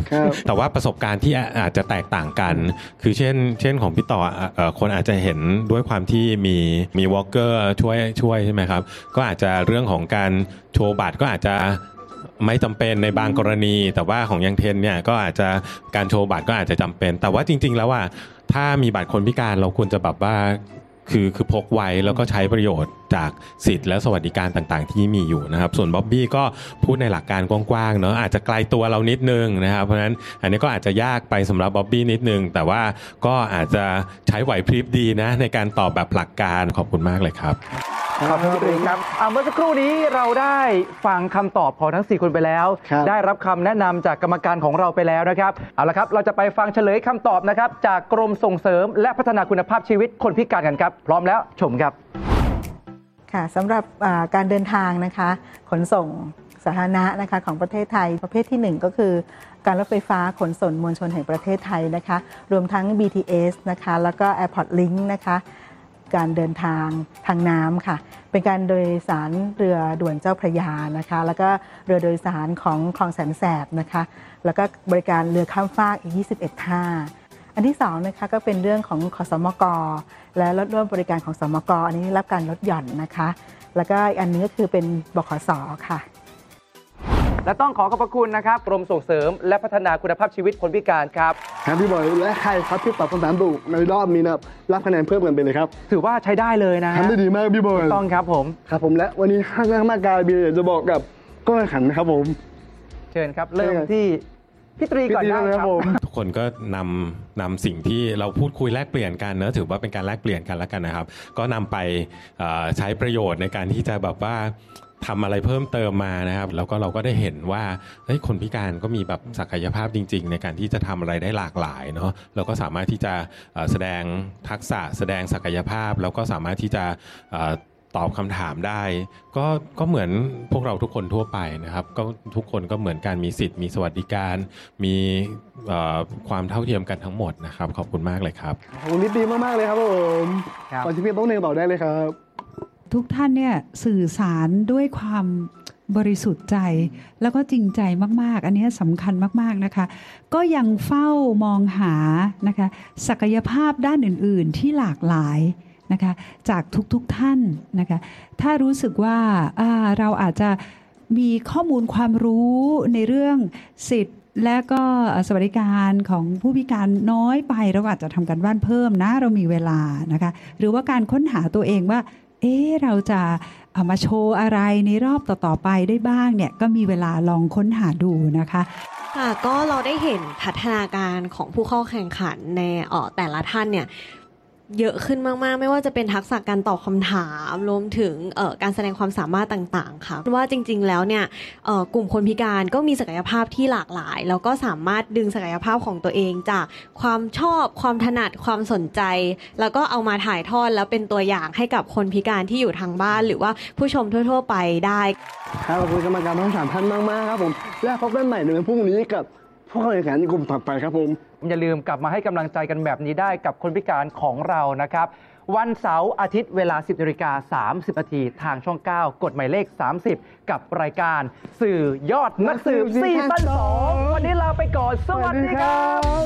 แต่ว่าประสบการณ์ที่อาจจะแตกต่างกันคือเช่นของพี่ต่อคนอาจจะเห็นด้วยความที่มีวอล์กเกอร์ช่วยใช่ไหมครับก็อาจจะเรื่องของการโชว์บัตรก็อาจจะไม่จำเป็นในบางกรณีแต่ว่าของยังเทนเนี่ยก็อาจจะการโชว์บัตรก็อาจจะจำเป็นแต่ว่าจริงๆแล้วว่าถ้ามีบัตรคนพิการเราควรจะแบบว่าคือพกไว้แล้วก็ใช้ประโยชน์จากสิทธิ์และสวัสดิการต่างๆที่มีอยู่นะครับส่วนบ๊อบบี้ก็พูดในหลักการกว้างๆเนาะอาจจะไกลตัวเรานิดนึงนะครับเพราะฉะนั้นอันนี้ก็อาจจะยากไปสำหรับบ๊อบบี้นิดนึงแต่ว่าก็อาจจะใช้ไหวพริบดีนะในการตอบแบบหลักการขอบคุณมากเลยครับขอบคุณครับเมื่อสักครู่นี้เราได้ฟังคำตอบของทั้ง4คนไปแล้วได้รับคำแนะนำจากกรรมการของเราไปแล้วนะครับเอาละครับเราจะไปฟังเฉลยคำตอบนะครับจากกรมส่งเสริมและพัฒนาคุณภาพชีวิตคนพิการกันครับพร้อมแล้วชมครับค่ะสำหรับการเดินทางนะคะขนส่งสาธารณะนะคะของประเทศไทยประเภทที่1ก็คือการรถไฟฟ้าขนส่งมวลชนแห่งประเทศไทยนะคะรวมทั้ง BTS นะคะแล้วก็ Airport Link นะคะการเดินทางทางน้ำค่ะเป็นการโดยสารเรือด่วนเจ้าพระยานะคะแล้วก็เรือโดยสารของคลองแสนแสบนะคะแล้วก็บริการเรือข้ามฟากอีก21 ท่าอันที่2นะคะก็เป็นเรื่องของขสมกและรถร่วมบริการของสมกอันนี้รับการลดหย่อนนะคะแล้วก็อีกอันนึงก็คือเป็นบขส.ค่ะและต้องขอขอบพระคุณนะครับกรมส่งเสริมและพัฒนาคุณภาพชีวิตคนพิการครับครับพี่บอยและใครครับที่ตอบคำถามถูกในรอบนี้นะครับรับคะแนนเพิ่มกันไปเลยครับถือว่าใช้ได้เลยนะทำได้ดีมากพี่บอยต้องครับผมครับผมและวันนี้ข้างมากกายเบียร์จะบอกกับก้อยขันนะครับผมเชิญครับเริ่มที่พี่ตรีก่อนได้ครับทุกคนก็นำสิ่งที่เราพูดคุยแลกเปลี่ยนกันเนอะถือว่าเป็นการแลกเปลี่ยนกันแล้วกันนะครับก็นำไปใช้ประโยชน์ในการที่จะแบบว่าทำอะไรเพิ่มเติมมานะครับแล้วก็เราก็ได้เห็นว่าคนพิการก็มีแบบศักยภาพจริงๆในการที่จะทำอะไรได้หลากหลายเนาะเราก็สามารถที่จะแสดงทักษะแสดงศักยภาพแล้วก็สามารถที่จะตอบคำถามได้ก็เหมือนพวกเราทุกคนทั่วไปนะครับก็ทุกคนก็เหมือนกันมีสิทธิ์มีสวัสดิการมีความเท่าเทียมกันทั้งหมดนะครับขอบคุณมากเลยครับขอบคุณนิดดีมากๆเลยครับผมก่อนที่พี่ต้องเนยต่อได้เลยครับทุกท่านเนี่ยสื่อสารด้วยความบริสุทธิ์ใจแล้วก็จริงใจมากๆอันนี้สำคัญมากๆนะคะก็ยังเฝ้ามองหานะคะศักยภาพด้านอื่นๆที่หลากหลายนะคะจากทุกท่านนะคะถ้ารู้สึกว่าเราอาจจะมีข้อมูลความรู้ในเรื่องสิทธิ์และก็สวัสดิการของผู้พิการน้อยไปเราอาจจะทำการบ้านเพิ่มนะเรามีเวลานะคะหรือว่าการค้นหาตัวเองว่าเราจะเอามาโชว์อะไรในรอบต่อๆไปได้บ้างเนี่ยก็มีเวลาลองค้นหาดูนะคะค่ะก็เราได้เห็นพัฒนาการของผู้เข้าแข่งขันในแต่ละท่านเนี่ยเยอะขึ้นมากๆไม่ว่าจะเป็นทักษะการตอบคำถามรวมถึงการแสดงความสามารถต่างๆค่ะว่าจริงๆแล้วเนี่ยกลุ่มคนพิการก็มีศักยภาพที่หลากหลายแล้วก็สามารถดึงศักยภาพของตัวเองจากความชอบความถนัดความสนใจแล้วก็เอามาถ่ายทอดแล้วเป็นตัวอย่างให้กับคนพิการที่อยู่ทางบ้านหรือว่าผู้ชมทั่วๆไปได้ครับขอบคุณกรรมการทั้ง3ท่านมากๆครับผมและพบกันใหม่ในวันพรุ่งนี้กับผู้เข้าแข่งขันกลุ่มถัดไปครับผมอย่าลืมกลับมาให้กำลังใจกันแบบนี้ได้กับคนพิการของเรานะครับวันเสาร์อาทิตย์เวลา 10:30 น.ทางช่อง 9 กดหมายเลข 30 กับรายการสื่อยอดนักสืบซีซั่น 2 วันนี้ลาไปก่อนสวัสดีครับ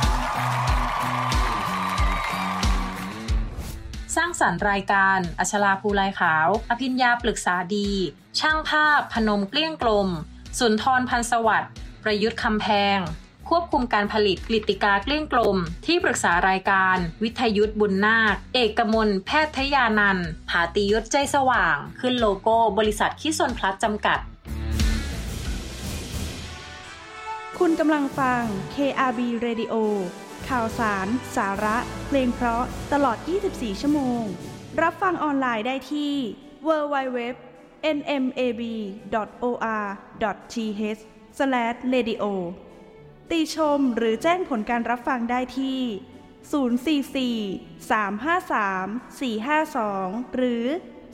สร้างสรรค์รายการอัชราภูลายขาวอภิญญาปรึกษาดีช่างภาพพนมเกลี้ยงกลมสุนทรพันธ์สวัสดิ์ประยุทธ์คำแพงควบคุมการผลิตกฤติกาเกลี้ยงกลมที่ปรึกษารายการวิทยุทธบุญนาคเอกมลแพทยานันท์ผาติยศใจสว่างขึ้นโลโก้บริษัทคิสนพลัสจำกัดคุณกำลังฟัง KRB Radio ข่าวสารสาระเพลงเพราะตลอด24ชั่วโมงรับฟังออนไลน์ได้ที่ www.nmab.or.th/radio ติชมหรือแจ้งผลการรับฟังได้ที่044-353-452หรือ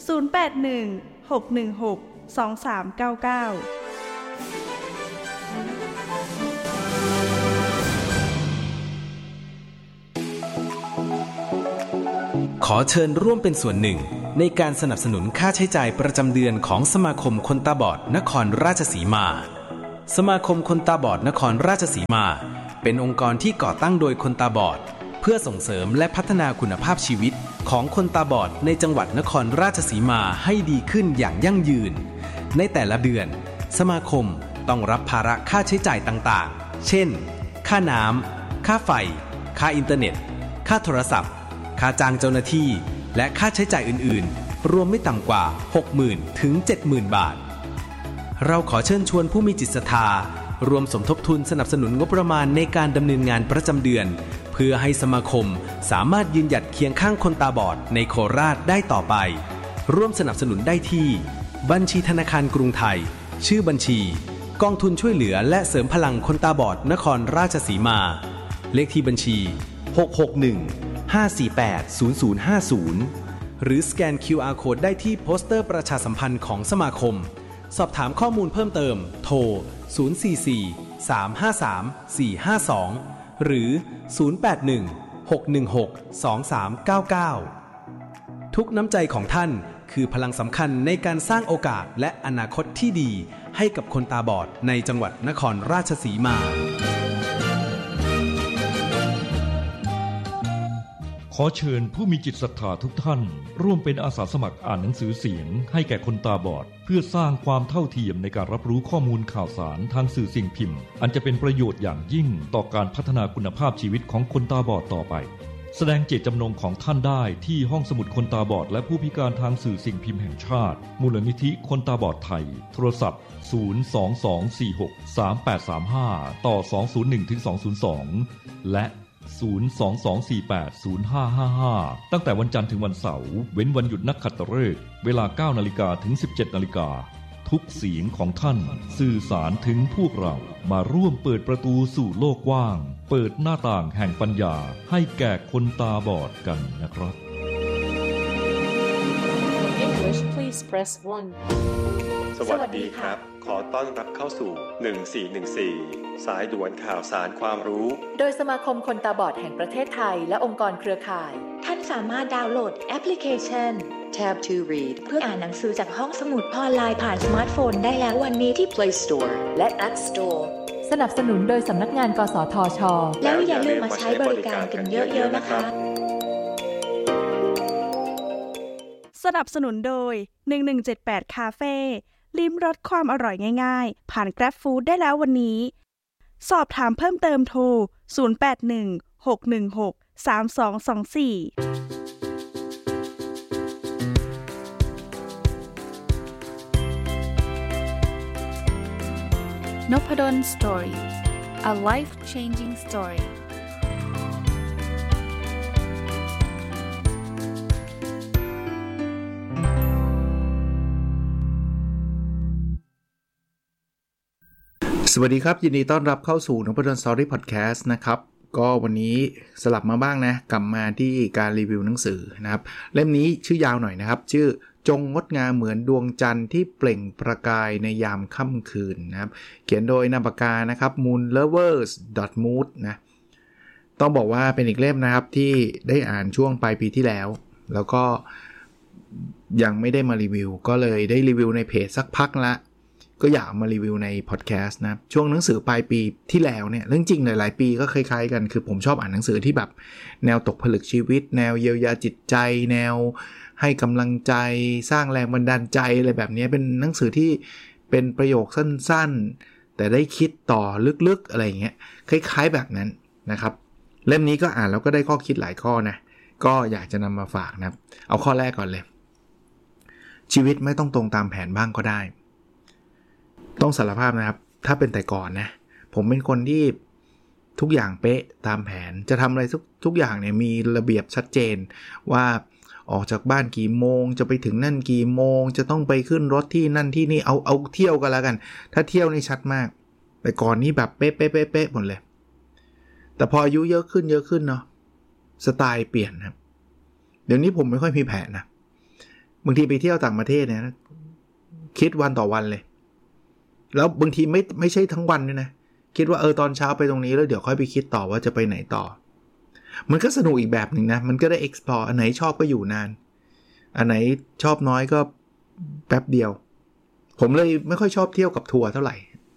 081-616-2399 ขอเชิญร่วมเป็นส่วนหนึ่งในการสนับสนุนค่าใช้จ่ายประจำเดือนของสมาคมคนตาบอดนครราชสีมาสมาคมคนตาบอดนครราชสีมาเป็นองค์กรที่ก่อตั้งโดยคนตาบอดเพื่อส่งเสริมและพัฒนาคุณภาพชีวิตของคนตาบอดในจังหวัดนครราชสีมาให้ดีขึ้นอย่างยั่งยืนในแต่ละเดือนสมาคมต้องรับภาระค่าใช้จ่ายต่างๆเช่นค่าน้ำค่าไฟค่าอินเทอร์เน็ตค่าโทรศัพท์ค่าจ้างเจ้าหน้าที่และค่าใช้จ่ายอื่นๆรวมไม่ต่ำกว่า 60,000 ถึง 70,000 บาทเราขอเชิญชวนผู้มีจิตศรัทธารวมสมทบทุนสนับสนุนงบประมาณในการดำเนินงานประจำเดือนเพื่อให้สมาคมสามารถยืนหยัดเคียงข้างคนตาบอดในโคราชได้ต่อไปร่วมสนับสนุนได้ที่บัญชีธนาคารกรุงไทยชื่อบัญชีกองทุนช่วยเหลือและเสริมพลังคนตาบอดนครราชสีมาเลขที่บัญชี661-548-0050หรือสแกน QR Code ได้ที่โปสเตอร์ประชาสัมพันธ์ของสมาคมสอบถามข้อมูลเพิ่มเติมโทร044-353-452หรือ081-616-2399ทุกน้ำใจของท่านคือพลังสำคัญในการสร้างโอกาสและอนาคตที่ดีให้กับคนตาบอดในจังหวัดนครราชสีมาขอเชิญผู้มีจิตศรัทธาทุกท่านร่วมเป็นอาสาสมัครอ่านหนังสือเสียงให้แก่คนตาบอดเพื่อสร้างความเท่าเทียมในการรับรู้ข้อมูลข่าวสารทางสื่อสิ่งพิมพ์อันจะเป็นประโยชน์อย่างยิ่งต่อการพัฒนาคุณภาพชีวิตของคนตาบอดต่อไปแสดงเจตจำนงของท่านได้ที่ห้องสมุดคนตาบอดและผู้พิการทางสื่อสิ่งพิมพ์แห่งชาติมูลนิธิคนตาบอดไทยโทรศัพท์022463835ต่อ201-202และ022480555ตั้งแต่วันจันทร์ถึงวันเสาร์เว้นวันหยุดนักขัตฤกษ์เวลา 9:00 นถึง 17:00 นทุกเสียงของท่านสื่อสารถึงพวกเรามาร่วมเปิดประตูสู่โลกกว้างเปิดหน้าต่างแห่งปัญญาให้แก่คนตาบอดกันนะครับ English please press 1 สวัสดีครับขอต้อนรับเข้าสู่1414สายด่วนข่าวสารความรู้โดยสมาคมคนตาบอดแห่งประเทศไทยและองค์กรเครือข่ายท่านสามารถดาวน์โหลดแอปพลิเคชัน Tab to Read เพื่ออ่านหนังสือจากห้องสมุดออนไลน์ผ่านสมาร์ทโฟนได้แล้ววันนี้ที่ Play Store และ App Store สนับสนุนโดยสำนักงานกสทช.แล้วอย่าลืมมาใช้บริการกันเยอะๆนะคะสนับสนุนโดย1178คาเฟ่ลิ้มรสความอร่อยง่ายๆผ่าน Grab Food ได้แล้ววันนี้สอบถามเพิ่มเติมโทร08163224 Nopadon Stories A life-changing story สวัสดีครับยินดีต้อนรับเข้าสู่ Nopadon Story Podcast นะครับก็วันนี้สลับมาบ้างนะกลับมาที่การรีวิวหนังสือนะครับเล่มนี้ชื่อยาวหน่อยนะครับชื่อจงงดงามเหมือนดวงจันทร์ที่เปล่งประกายในยามค่ำคืนนะครับเขียนโดยนามปากกานะครับ moonlovers.mood นะต้องบอกว่าเป็นอีกเล่มนะครับที่ได้อ่านช่วงปลายปีที่แล้วก็ยังไม่ได้มารีวิวก็เลยได้รีวิวในเพจสักพักละก็อยากมารีวิวในพอดแคสต์นะช่วงหนังสือปลายปีที่แล้วเนี่ยเรื่องจริงหลายๆปีก็คล้ายๆกันคือผมชอบอ่านหนังสือที่แบบแนวตกผลึกชีวิตแนวเยียวยาจิตใจแนวให้กำลังใจสร้างแรงบันดาลใจอะไรแบบนี้เป็นหนังสือที่เป็นประโยคสั้นๆแต่ได้คิดต่อลึกๆอะไรอย่างเงี้ยคล้ายๆแบบนั้นนะครับเล่มนี้ก็อ่านแล้วก็ได้ข้อคิดหลายข้อนะก็อยากจะนำมาฝากนะเอาข้อแรกก่อนเลยชีวิตไม่ต้องตรงตามแผนบ้างก็ได้ต้องสารภาพนะครับถ้าเป็นแต่ก่อนนะผมเป็นคนที่ทุกอย่างเป๊ะตามแผนจะทำอะไรทุกอย่างเนี่ยมีระเบียบชัดเจนว่าออกจากบ้านกี่โมงจะไปถึงนั่นกี่โมงจะต้องไปขึ้นรถที่นั่นที่นี่เอาเที่ยวกันแล้วกันถ้าเที่ยวนี่ชัดมากแต่ก่อนนี่แบบเป๊ะหมดเลยแต่พออายุเยอะขึ้นเนาะสไตล์เปลี่ยนครับเดี๋ยวนี้ผมไม่ค่อยมีแผนนะบางทีไปเที่ยวต่างประเทศเนี่ยคิดวันต่อวันเลยแล้วบางทีไม่ใช่ทั้งวันด้วยนะคิดว่าตอนเช้าไปตรงนี้แล้วเดี๋ยวค่อยไปคิดต่อว่าจะไปไหนต่อมันก็สนุกอีกแบบหนึ่งนะมันก็ได้ explore อันไหนชอบก็อยู่นานอันไหนชอบน้อยก็แป๊บเดียวผมเลยไม่ค่อยชอบเที่ยวกับทัวร์เท่าไหร่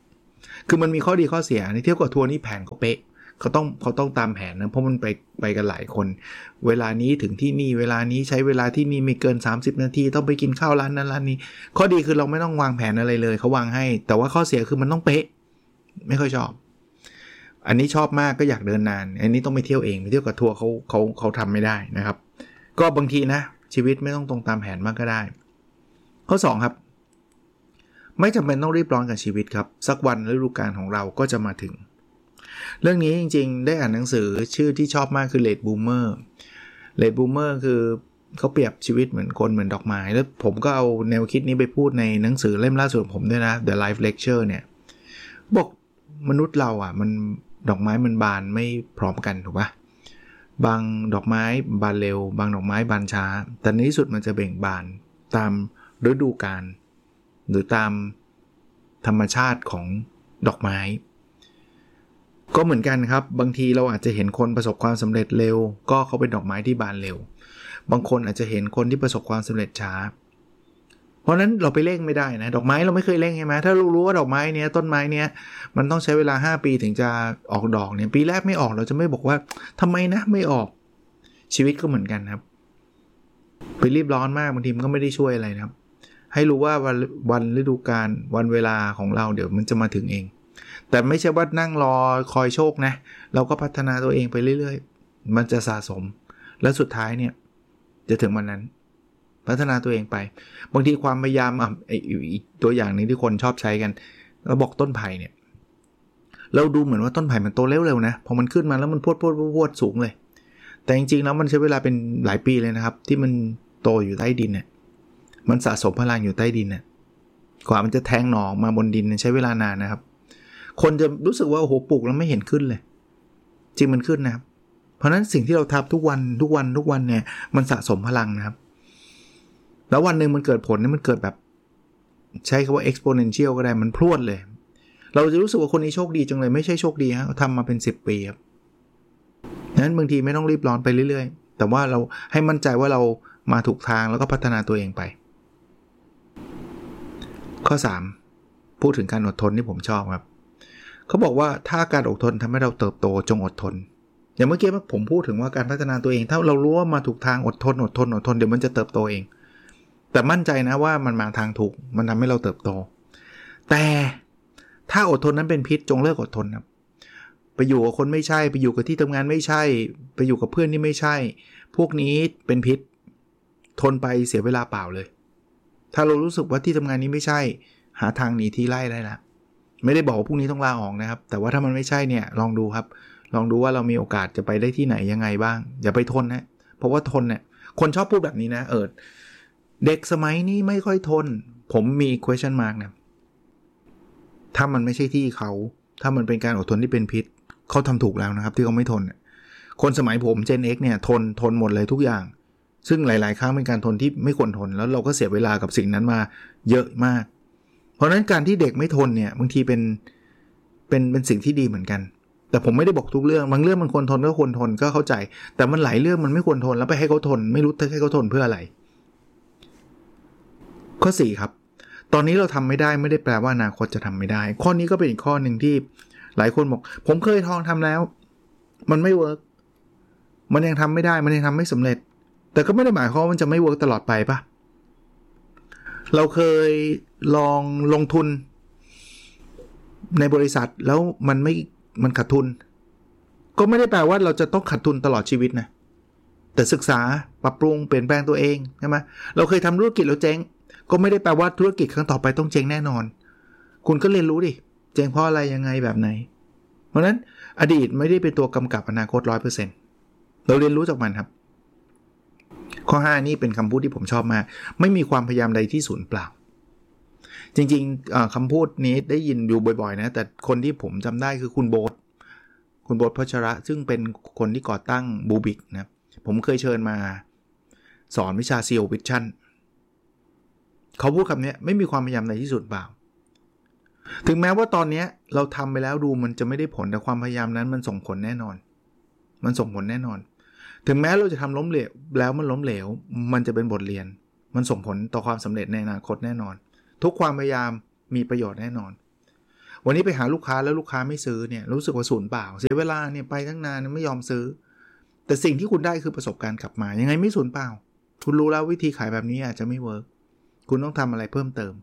คือมันมีข้อดีข้อเสียในเที่ยวกับทัวร์นี่แผนเขาเป๊ะเขาต้องตามแผนนะเพราะมันไปกันหลายคนเวลานี้ถึงที่นี่เวลานี้ใช้เวลาที่นี่ไม่เกิน30นาทีต้องไปกินข้าวร้านนั้นร้านนี้ข้อดีคือเราไม่ต้องวางแผนอะไรเลยเขาวางให้แต่ว่าข้อเสียคือมันต้องเป๊ะไม่ค่อยชอบอันนี้ชอบมากก็อยากเดินนานอันนี้ต้องไปเที่ยวเองไปเที่ยวกับทัวร์เขาทำไม่ได้นะครับก็บางทีนะชีวิตไม่ต้องตรงตามแผนมากก็ได้ข้อ2ครับไม่จำเป็นต้องรีบร้อนกับชีวิตครับสักวันฤดูกาลของเราก็จะมาถึงเรื่องนี้จริงๆได้อ่านหนังสือชื่อที่ชอบมากคือ Late Bloomer Late Bloomer คือเขาเปรียบชีวิตเหมือนคนเหมือนดอกไม้แล้วผมก็เอาแนวคิดนี้ไปพูดในหนังสือเล่มล่าสุดของผมด้วยนะ The Life Lecture เนี่ยบอกมนุษย์เราอ่ะมันดอกไม้มันบานไม่พร้อมกันถูกปะบางดอกไม้บานเร็วบางดอกไม้บานช้าแต่ในที่สุดมันจะเบ่งบานตามฤดูกาลหรือตามธรรมชาติของดอกไม้ก็เหมือนกันครับบางทีเราอาจจะเห็นคนประสบความสำเร็จเร็วก็เขาเป็นดอกไม้ที่บานเร็วบางคนอาจจะเห็นคนที่ประสบความสำเร็จช้าเพราะนั้นเราไปเร่งไม่ได้นะดอกไม้เราไม่เคยเร่งใช่ไหมถ้าเรารู้ว่าดอกไม้เนี้ยต้นไม้เนี้ยมันต้องใช้เวลา5ปีถึงจะออกดอกเนี่ยปีแรกไม่ออกเราจะไม่บอกว่าทำไมนะไม่ออกชีวิตก็เหมือนกันครับไปรีบร้อนมากบางทีมันก็ไม่ได้ช่วยอะไรนะครับให้รู้ว่าวันฤดูกาลวันเวลาของเราเดี๋ยวมันจะมาถึงเองแต่ไม่ใช่ว่านั่งรอคอยโชคนะเราก็พัฒนาตัวเองไปเรื่อยๆมันจะสะสมแล้วสุดท้ายเนี่ยจะถึงวันนั้นพัฒนาตัวเองไปบางทีความพยายามอีกตัวอย่างนึงที่คนชอบใช้กันเราบอกต้นไผ่เนี่ยเราดูเหมือนว่าต้นไผ่มันโตเร็วๆนะพอมันขึ้นมาแล้วมันพวดสูงเลยแต่จริงๆแล้วมันใช้เวลาเป็นหลายปีเลยนะครับที่มันโตอยู่ใต้ดินเนี่ยมันสะสมพลังอยู่ใต้ดินเนี่ยกว่ามันจะแทงหน่อมาบนดินใช้เวลานานนะครับคนจะรู้สึกว่าโอ้โหปลูกแล้วไม่เห็นขึ้นเลยจริงมันขึ้นนะครับเพราะนั้นสิ่งที่เราทำทุกวันเนี่ยมันสะสมพลังนะครับแล้ววันนึงมันเกิดผลเนี่ยมันเกิดแบบใช้คำว่า exponential ก็ได้มันพรวดเลยเราจะรู้สึกว่าคนนี้โชคดีจังเลยไม่ใช่โชคดีฮะทำมาเป็น10ปีครับนั้นบางทีไม่ต้องรีบร้อนไปเรื่อยๆแต่ว่าเราให้มั่นใจว่าเรามาถูกทางแล้วก็พัฒนาตัวเองไปข้อ3พูดถึงการอดทนที่ผมชอบครับเขาบอกว่าถ้าการอดทนทำให้เราเติบโตจงอดทนอย่างเมื่อกี้ผมพูดถึงว่าการพัฒนาตัวเองถ้าเรารู้ว่ามาถูกทางอดทนเดี๋ยวมันจะเติบโตเองแต่มั่นใจนะว่ามันมาทางถูกมันทำให้เราเติบโตแต่ถ้าอดทนนั้นเป็นพิษจงเลิกอดทนครับไปอยู่กับคนไม่ใช่ไปอยู่กับที่ทำงานไม่ใช่ไปอยู่กับเพื่อนที่ไม่ใช่พวกนี้เป็นพิษทนไปเสียเวลาเปล่าเลยถ้าเรารู้สึกว่าที่ทำงานนี้ไม่ใช่หาทางหนีที่ไล่ได้แล้วไม่ได้บอกว่าพรุ่งนี้ต้องลาออกนะครับแต่ว่าถ้ามันไม่ใช่เนี่ยลองดูครับลองดูว่าเรามีโอกาสจะไปได้ที่ไหนยังไงบ้างอย่าไปทนนะเพราะว่าทนเนี่ยคนชอบพูดแบบนี้นะเด็กสมัยนี้ไม่ค่อยทนผมมี question mark นะถ้ามันไม่ใช่ที่เขาถ้ามันเป็นการอดทนที่เป็นพิษเขาทำถูกแล้วนะครับที่เขาไม่ทนคนสมัยผม Gen X เนี่ยทนหมดเลยทุกอย่างซึ่งหลายๆครั้งเป็นการทนที่ไม่ควรทนแล้วเราก็เสียเวลากับสิ่งนั้นมาเยอะมากเพราะฉะนั้นการที่เด็กไม่ทนเนี่ยบางทีเป็นสิ่งที่ดีเหมือนกันแต่ผมไม่ได้บอกทุกเรื่องบางเรื่องมันควรทนก็ควรทนก็เข้าใจแต่มันหลายเรื่องมันไม่ควรทนแล้วไปให้เขาทนไม่รู้ให้เขาทนเพื่ออะไรข้อ4ครับตอนนี้เราทำไม่ได้ไม่ได้แปลว่าอนาคตจะทำไม่ได้ข้อนี้ก็เป็นอีกข้อหนึ่งที่หลายคนบอกผมเคยทำแล้วมันไม่เวิร์กมันยังทำไม่ได้มันยังทำไม่สำเร็จแต่ก็ไม่ได้หมายความว่ามันจะไม่เวิร์กตลอดไปปะเราเคยลองลงทุนในบริษัทแล้วมันขาดทุนก็ไม่ได้แปลว่าเราจะต้องขาดทุนตลอดชีวิตนะแต่ศึกษาปรับปรุงเปลี่ยนแปลงตัวเองใช่ไหมเราเคยทำธุรกิจแล้วเจ๊งก็ไม่ได้แปลว่าธุรกิจครั้งต่อไปต้องเจ๊งแน่นอนคุณก็เรียนรู้ดิเจ๊งเพราะอะไรยังไงแบบไหนเพราะนั้นอดีตไม่ได้เป็นตัวกำกับอนาคต 100% เราเรียนรู้จากมันครับข้อ5นี่เป็นคำพูดที่ผมชอบมากไม่มีความพยายามใดที่สูญเปล่าจริงๆคำพูดนี้ได้ยินอยู่บ่อยๆนะแต่คนที่ผมจำได้คือคุณโบ๊ทพัชระซึ่งเป็นคนที่ก่อตั้งบูบิกนะผมเคยเชิญมาสอนวิชา SEO Vision เขาพูดคำนี้ไม่มีความพยายามใดที่สูญเปล่าถึงแม้ว่าตอนนี้เราทำไปแล้วดูมันจะไม่ได้ผลแต่ความพยายามนั้นมันส่งผลแน่นอนถึงแม้เราจะทำล้มเหลวแล้วมันล้มเหลวมันจะเป็นบทเรียนมันส่งผลต่อความสำเร็จในอนาคตแน่นอนทุกความพยายามมีประโยชน์แน่นอนวันนี้ไปหาลูกค้าแล้วลูกค้าไม่ซื้อเนี่ยรู้สึกว่าสูญเปล่าเสียเวลาเนี่ยไปตั้งนานไม่ยอมซื้อแต่สิ่งที่คุณได้คือประสบการณ์กลับมายังไงไม่สูญเปล่าคุณรู้แล้ววิธีขายแบบนี้อาจจะไม่เวิร์กคุณต้องทำอะไรเพิ่มเติม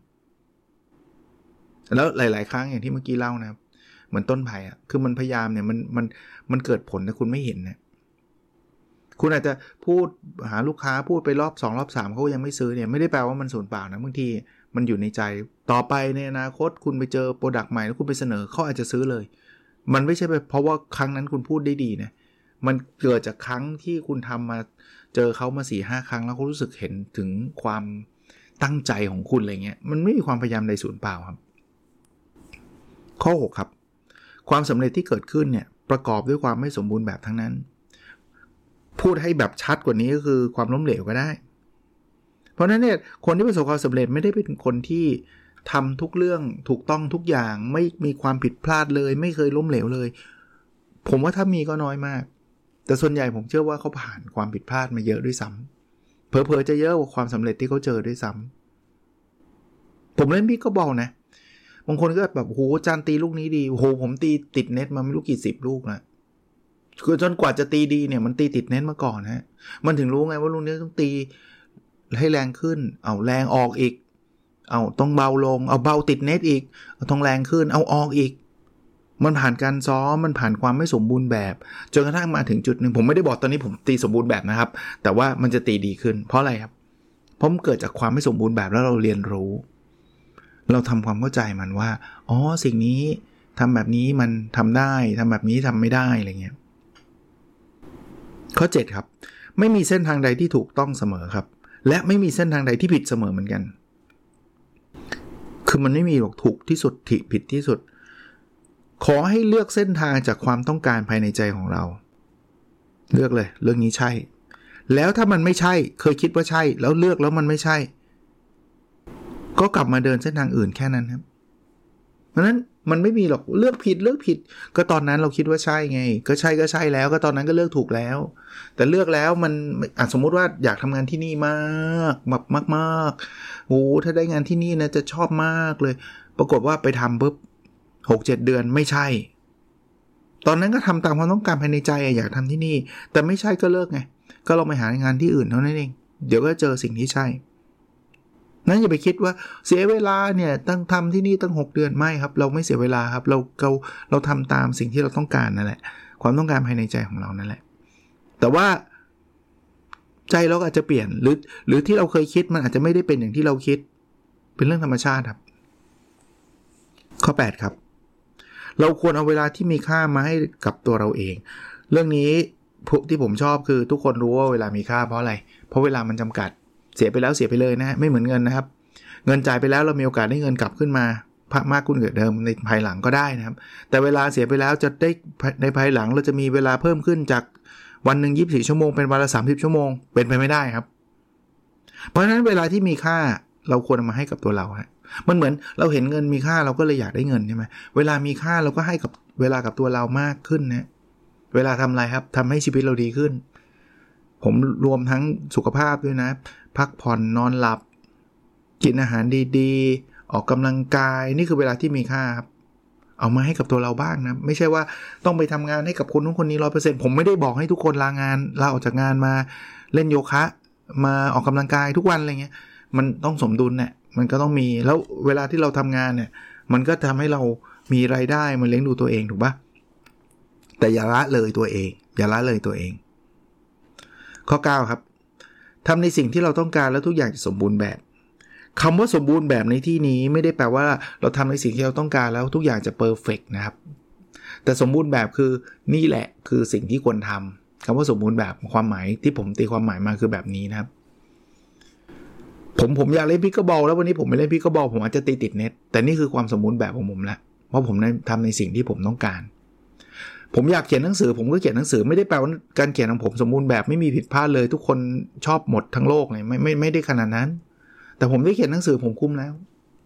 แล้วหลายๆครั้งอย่างที่เมื่อกี้เล่านะเหมือนต้นไผ่อ่ะคือมันพยายามเนี่ยมันเกิดผลแต่คุณไม่เห็นนะคุณอาจจะพูดหาลูกค้าพูดไปรอบ2รอบ3เขายังไม่ซื้อเนี่ยไม่ได้แปลว่ามันสูญเปล่านะบางทีมันอยู่ในใจต่อไปในอนาคตคุณไปเจอโปรดักต์ใหม่แล้วคุณไปเสนอเขาอาจจะซื้อเลยมันไม่ใช่เพราะว่าครั้งนั้นคุณพูดได้ดีนะมันเกิดจากครั้งที่คุณทำมาเจอเขามา 4-5 ครั้งแล้วเขารู้สึกเห็นถึงความตั้งใจของคุณอะไรเงี้ยมันไม่มีความพยายามใดสูญเปล่าครับข้อ6ครับความสำเร็จที่เกิดขึ้นเนี่ยประกอบด้วยความไม่สมบูรณ์แบบทั้งนั้นพูดให้แบบชัดกว่านี้ก็คือความล้มเหลวก็ได้เพราะนั้นเนี่ยคนที่ประสบความสำเร็จไม่ได้เป็นคนที่ทำทุกเรื่องถูกต้องทุกอย่างไม่มีความผิดพลาดเลยไม่เคยล้มเหลวเลยผมว่าถ้ามีก็น้อยมากแต่ส่วนใหญ่ผมเชื่อว่าเขาผ่านความผิดพลาดมาเยอะด้วยซ้ำเผลอๆจะเยอะกว่าความสำเร็จที่เขาเจอด้วยซ้ำผมเล่นพี่ก็บอกนะบางคนก็แบบโหจานตีลูกนี้ดีโหผมตีติดเน็ตมาไม่รู้กี่10ลูกแล้วคือจนกว่าจะตีดีเนี่ยมันตีติดเน็ตมาก่อนฮะมันถึงรู้ไงว่าลูกนี้ต้องตีให้แรงขึ้นเอาแรงออกอีกเอาต้องเบาลงเอาเบาติดเน็ตอีกเอาต้องแรงขึ้นเอาออกอีกมันผ่านการซ้อมมันผ่านความไม่สมบูรณ์แบบจนกระทั่งมาถึงจุดนึงผมไม่ได้บอกตอนนี้ผมตีสมบูรณ์แบบนะครับแต่ว่ามันจะตีดีขึ้นเพราะอะไรครับเพราะมันเกิดจากความไม่สมบูรณ์แบบแล้วเราเรียนรู้เราทำความเข้าใจมันว่าอ๋อสิ่งนี้ทำแบบนี้มันทำได้ทำแบบนี้ทำไม่ได้อะไรเงี้ยข้อ7ครับไม่มีเส้นทางใดที่ถูกต้องเสมอครับและไม่มีเส้นทางใดที่ผิดเสมอเหมือนกันคือมันไม่มีหรอกถูกที่สุดผิดที่สุดขอให้เลือกเส้นทางจากความต้องการภายในใจของเราเลือกเลยเรื่องนี้ใช่แล้วถ้ามันไม่ใช่เคยคิดว่าใช่แล้วเลือกแล้วมันไม่ใช่ก็กลับมาเดินเส้นทางอื่นแค่นั้นครับเพราะนั้นมันไม่มีหรอกเลือกผิดก็ตอนนั้นเราคิดว่าใช่ไงก็ใช่แล้วก็ตอนนั้นก็เลือกถูกแล้วแต่เลือกแล้วมันสมมุติว่าอยากทำงานที่นี่มากแบบมากๆโอ้ถ้าได้งานที่นี่นะจะชอบมากเลยปรากฏว่าไปทำปุ๊บ 6-7 เดือนไม่ใช่ตอนนั้นก็ทำตามความต้องการภายในใจอยากทำที่นี่แต่ไม่ใช่ก็เลิกไงก็ลองไปหางานที่อื่นเท่านั้นเองเดี๋ยวก็เจอสิ่งที่ใช่นั้นอย่าไปคิดว่าเสียเวลาเนี่ยต้องทำที่นี่ตั้ง6 เดือนไม่ครับเราไม่เสียเวลาครับเราทำตามสิ่งที่เราต้องการนั่นแหละความต้องการภายในใจของเรานั่นแหละแต่ว่าใจเราอาจจะเปลี่ยนหรือที่เราเคยคิดมันอาจจะไม่ได้เป็นอย่างที่เราคิดเป็นเรื่องธรรมชาติครับข้อ8ครับเราควรเอาเวลาที่มีค่ามาให้กับตัวเราเองเรื่องนี้ที่ผมชอบคือทุกคนรู้ว่าเวลามีค่าเพราะอะไรเพราะเวลามันจำกัดเสียไปแล้วเสียไปเลยนะไม่เหมือนเงินนะครับเงินจ่ายไปแล้วเรามีโอกาสได้เงินกลับขึ้นมามากขึ้นกว่าเดิมในภายหลังก็ได้นะครับแต่เวลาเสียไปแล้วจะได้ในภายหลังเราจะมีเวลาเพิ่มขึ้นจากวันนึง24ชั่วโมงเป็นวันละ30ชั่วโมงเป็นไปไม่ได้ครับเพราะฉะนั้นเวลาที่มีค่าเราควรเอามาให้กับตัวเราฮะมันเหมือนเราเห็นเงินมีค่าเราก็เลยอยากได้เงินใช่ไหมเวลามีค่าเราก็ให้กับเวลากับตัวเรามากขึ้นนะเวลาทำอะไรครับทำให้ชีวิตเราดีขึ้นผมรวมทั้งสุขภาพด้วยนะพักผ่อนนอนหลับกินอาหารดีๆออกกำลังกายนี่คือเวลาที่มีค่าครับเอามาให้กับตัวเราบ้างนะไม่ใช่ว่าต้องไปทำงานให้กับคนนู้นคนนี้ 100% ผมไม่ได้บอกให้ทุกคนลาออกจากงานมาเล่นโยคะมาออกกำลังกายทุกวันอะไรเงี้ยมันต้องสมดุลเนี่ยมันก็ต้องมีแล้วเวลาที่เราทำงานเนี่ยมันก็ทำให้เรามีรายได้มันเลี้ยงดูตัวเองถูกปะแต่อย่าละเลยตัวเองข้อ9ครับทำในสิ่งที่เราต้องการแล้วทุกอย่างจะสมบูรณ์แบบคำว่าสมบูรณ์แบบในที่นี้ไม่ได้แปลว่าเราทำในสิ่งที่เราต้องการแล้วทุกอย่างจะเพอร์เฟกต์นะครับแต่สมบูรณ์แบบคือนี่แหละคือสิ่งที่ควรทำคำว่าสมบูรณ์แบบความหมายที่ผมตีความหมายมาคือแบบนี้นะครับผมอยากเล่นพิกเกอร์บอลแล้ววันนี้ผมไม่เล่นพิกเกอร์บอลผมอาจจะตีติดเน็ตแต่นี่คือความสมบูรณ์แบบของผมละเพราะผมได้ทำในสิ่งที่ผมต้องการผมอยากเขียนหนังสือผมก็เขียนหนังสือไม่ได้แปลว่าการเขียนของผมสมบูรณ์แบบไม่มีผิดพลาดเลยทุกคนชอบหมดทั้งโลกเลยไม่ได้ขนาดนั้นแต่ผมได้เขียนหนังสือผมคุ้มแล้ว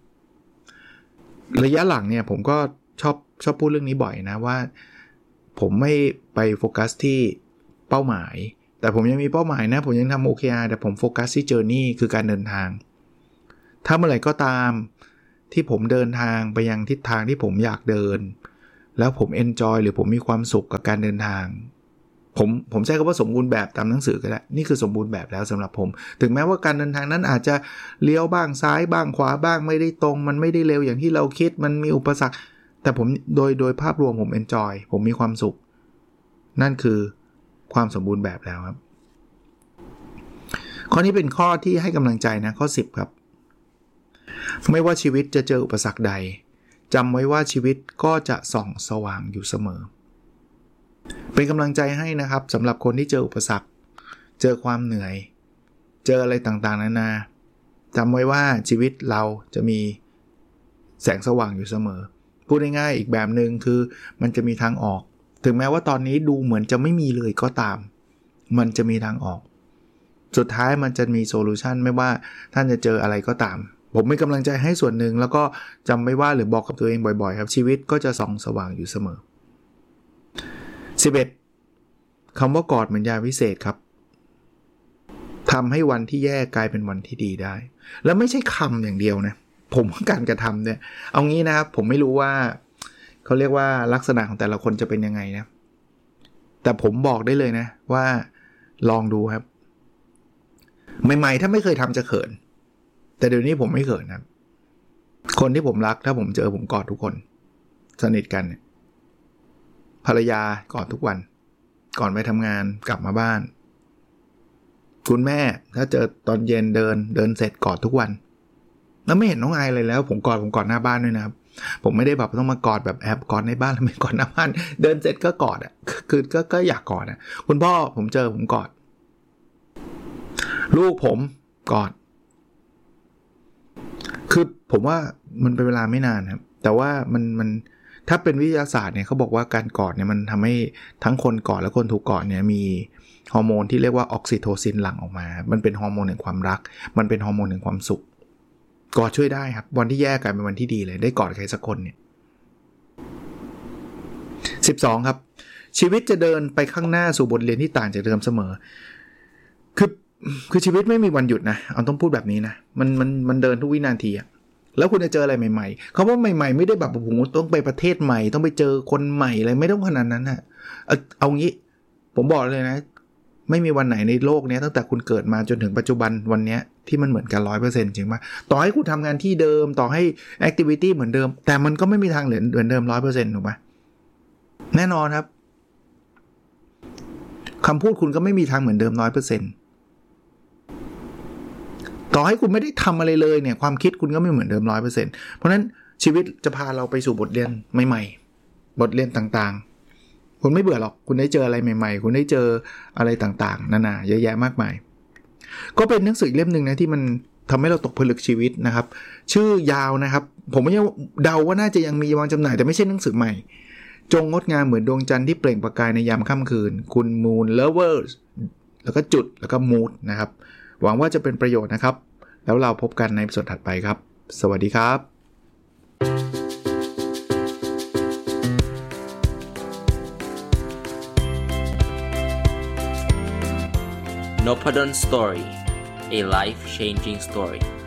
ระยะหลังเนี่ยผมก็ชอบพูดเรื่องนี้บ่อยนะว่าผมไม่ไปโฟกัสที่เป้าหมายแต่ผมยังมีเป้าหมายนะผมยังทำ OKR แต่ผมโฟกัสที่ journey คือการเดินทางถ้าเมื่อไหร่ก็ตามที่ผมเดินทางไปยังทิศทางที่ผมอยากเดินแล้วผมเอนจอยหรือผมมีความสุขกับการเดินทางผมใช้คำว่าสมบูรณ์แบบตามหนังสือก็ได้นี่คือสมบูรณ์แบบแล้วสำหรับผมถึงแม้ว่าการเดินทางนั้นอาจจะเลี้ยวบ้างซ้ายบ้างขวาบ้างไม่ได้ตรงมันไม่ได้เร็วอย่างที่เราคิดมันมีอุปสรรคแต่ผมโดยภาพรวมผมเอนจอยผมมีความสุขนั่นคือความสมบูรณ์แบบแล้วครับข้อนี้เป็นข้อที่ให้กำลังใจนะข้อ10ครับไม่ว่าชีวิตจะเจออุปสรรคใดจำไว้ว่าชีวิตก็จะส่องสว่างอยู่เสมอเป็นกำลังใจให้นะครับสำหรับคนที่เจออุปสรรคเจอความเหนื่อยเจออะไรต่างๆนานาจำไว้ว่าชีวิตเราจะมีแสงสว่างอยู่เสมอพูดง่ายๆอีกแบบนึงคือมันจะมีทางออกถึงแม้ว่าตอนนี้ดูเหมือนจะไม่มีเลยก็ตามมันจะมีทางออกสุดท้ายมันจะมีโซลูชันไม่ว่าท่านจะเจออะไรก็ตามผมมีกำลังใจให้ส่วนหนึ่งแล้วก็จำไว้ว่าหรือบอกกับตัวเองบ่อยๆครับชีวิตก็จะส่องสว่างอยู่เสมอ11คำว่ากอดเหมือนยาวิเศษครับทำให้วันที่แย่กลายเป็นวันที่ดีได้แล้วไม่ใช่คำอย่างเดียวนะผมว่าการกระทำเนี่ยเอางี้นะครับผมไม่รู้ว่าเขาเรียกว่าลักษณะของแต่ละคนจะเป็นยังไงนะแต่ผมบอกได้เลยนะว่าลองดูครับใหม่ๆถ้าไม่เคยทำจะเขินแต่เดี๋ยวนี้ผมไม่เขินครับคนที่ผมรักถ้าผมเจอผมกอดทุกคนสนิทกันภรรยากอดทุกวันก่อนไปทำงานกลับมาบ้านคุณแม่ถ้าเจอตอนเย็นเดินเสร็จกอดทุกวันแล้วไม่เห็นน้องอายเลยแล้วผมกอดหน้าบ้านด้วยนะครับผมไม่ได้แบบต้องมากอดแบบแอบกอดในบ้านแล้วไม่กอดหน้าบ้านเดินเสร็จก็กอดคือก็อยากกอดคุณพ่อผมเจอผมกอดลูกผมกอดคือผมว่ามันเป็นเวลาไม่นานครับแต่ว่ามันถ้าเป็นวิทยาศาสตร์เนี่ยเขาบอกว่าการกอดเนี่ยมันทำให้ทั้งคนกอดและคนถูกกอดเนี่ยมีฮอร์โมนที่เรียกว่าออกซิโทซินหลั่งออกมามันเป็นฮอร์โมนแห่งความรักมันเป็นฮอร์โมนแห่งความสุขกอดช่วยได้ครับวันที่แย่กลายเป็นวันที่ดีเลยได้กอดใครสักคนเนี่ย12ครับชีวิตจะเดินไปข้างหน้าสู่บทเรียนที่ต่างจากเดิมเสมอคือชีวิตไม่มีวันหยุดนะเอาต้องพูดแบบนี้นะมันเดินทุกวินาทีอะแล้วคุณจะเจออะไรใหม่ๆเขาว่าใหม่ๆไม่ได้แบบโอ้โหต้องไปประเทศใหม่ต้องไปเจอคนใหม่อะไรไม่ต้องขนาดนั้นนะเอางี้ผมบอกเลยนะไม่มีวันไหนในโลกนี้ตั้งแต่คุณเกิดมาจนถึงปัจจุบันวันนี้ที่มันเหมือนกัน 100% จริงป่ะต่อให้คุณทำงานที่เดิมต่อให้แอคทิวิตี้เหมือนเดิมแต่มันก็ไม่มีทางเหมือนเดิม 100% ถูกป่ะแน่นอนครับคำพูดคุณก็ไม่มีทางเหมือนเดิม 100%ต่อให้คุณไม่ได้ทำอะไรเลยเนี่ยความคิดคุณก็ไม่เหมือนเดิม 100% เพราะนั้นชีวิตจะพาเราไปสู่บทเรียนใหม่ๆบทเรียนต่างๆคุณไม่เบื่อหรอกคุณได้เจออะไรใหม่ๆคุณได้เจออะไรต่างๆนานาเยอะแยะมากมายก็เป็นหนังสือเล่มนึงนะที่มันทำให้เราตกผลึกชีวิตนะครับชื่อยาวนะครับผมไม่เดาว่าน่าจะยังมีวางจำหน่ายแต่ไม่ใช่หนังสือใหม่จงงดงามเหมือนดวงจันทร์ที่เปล่งประกายในยามค่ำคืนคุณมูนเลเวอร์แล้วก็จุดแล้วก็มูดนะครับหวังว่าจะเป็นประโยชน์นะครับแล้วเราพบกันในตอนถัดไปครับสวัสดีครับ Nopadon Story, a life-changing story.